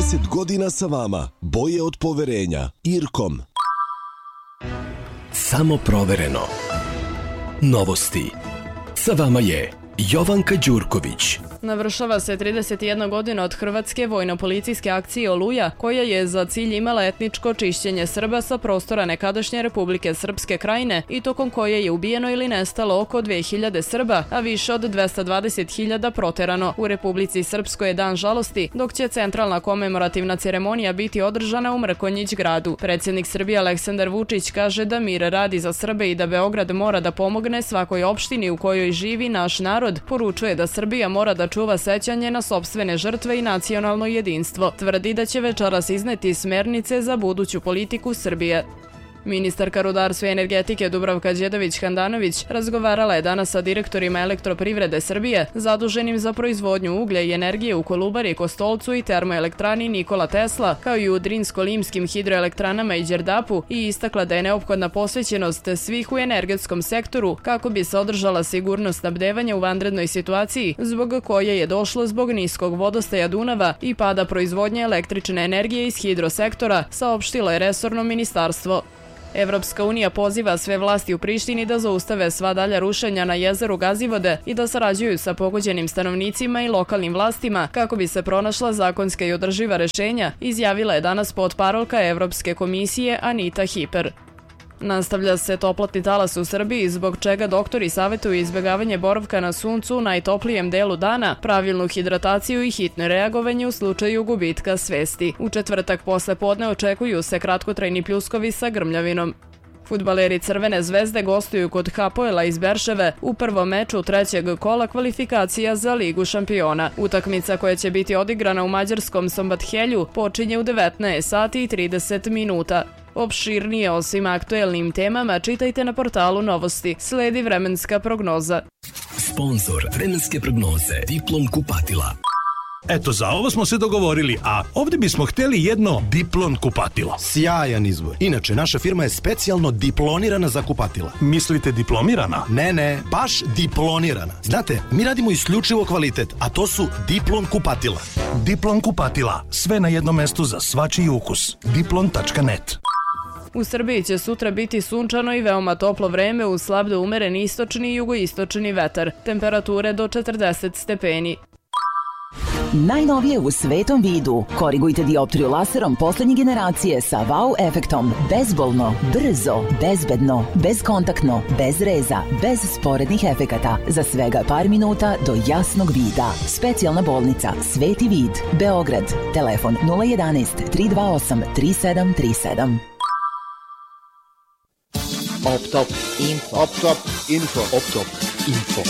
30 godina sa vama. Boje od poverenja. IRCOM. Samo provereno. Novosti. Sa vama je Jovanka Đurković. Navršava se 31 godina od hrvatske vojno-policijske akcije Oluja, koja je za cilj imala etničko čišćenje Srba sa prostora nekadašnje Republike Srpske Krajine i tokom koje je ubijeno ili nestalo oko 2000 Srba, a više od 220.000 proterano. U Republici Srpskoj je dan žalosti, dok će centralna komemorativna ceremonija biti održana u Mrkonjić gradu. Predsjednik Srbije Aleksandar Vučić kaže da mir radi za Srbe i da Beograd mora da pomogne svakoj opštini u kojoj živi naš narod. Poručuje da Srbija mora da čuva sećanje na sopstvene žrtve i nacionalno jedinstvo. Tvrdi da će večeras izneti smernice za buduću politiku Srbije. Ministarka rudarstva i energetike Dubravka Đedović-Handanović razgovarala je danas sa direktorima Elektroprivrede Srbije, zaduženim za proizvodnju uglja i energije u Kolubari, Kostolcu i termoelektrani Nikola Tesla, kao i u Drinsko-Limskim hidroelektranama i Đerdapu, i istakla da je neophodna posvećenost svih u energetskom sektoru kako bi se održala sigurnost snabdevanja u vanrednoj situaciji, zbog koje je došlo zbog niskog vodostaja Dunava i pada proizvodnje električne energije iz hidrosektora, saopštilo je resorno ministarstvo. Evropska unija poziva sve vlasti u Prištini da zaustave sva dalja rušenja na jezeru Gazivode i da sarađuju sa pogođenim stanovnicima i lokalnim vlastima kako bi se pronašla zakonska i održiva rešenja, izjavila je danas potparolka Evropske komisije Anita Hiper. Nastavlja se toplotni talas u Srbiji, zbog čega doktori savjetuju izbjegavanje boravka na suncu u najtoplijem delu dana, pravilnu hidrataciju i hitno reagovanje u slučaju gubitka svesti. U četvrtak posle podne očekuju se kratkotrajni pljuskovi sa grmljavinom. Fudbaleri Crvene zvezde gostuju kod Hapoela iz Berševe u prvom meču trećeg kola kvalifikacija za Ligu šampiona. Utakmica koja će biti odigrana u mađarskom Sombathelju počinje u 19:30. Opširnije o svim aktuelnim temama čitajte na portalu Novosti. Sledi vremenska prognoza. Sponzor vremenske prognoze Diplon kupatila. Eto, za ovo smo se dogovorili, a ovdje bismo htjeli jedno Diplon kupatilo. Sjajan izbor. Inače, naša firma je specijalno diplonirana za kupatila. Mislite diplomirana? Ne, baš diplonirana. Znate, mi radimo isključivo kvalitet, a to su Diplon kupatila. Diplon kupatila. Sve na jednom mestu za svačiji ukus. Diplon.net. U Srbiji će sutra biti sunčano i veoma toplo vreme uz slab do umeren istočni i jugoistočni vetar. Temperature do 40 stepeni. Najnovije u svetom vidu. Korigujte dioptriju laserom poslednje generacije sa wow efektom. Bezbolno, brzo, bezbedno, bezkontaktno, bez reza, bez sporednih efekata. Za svega par minuta do jasnog vida. Specijalna bolnica Sveti vid, Beograd. Telefon 011 328 3737. Optop info.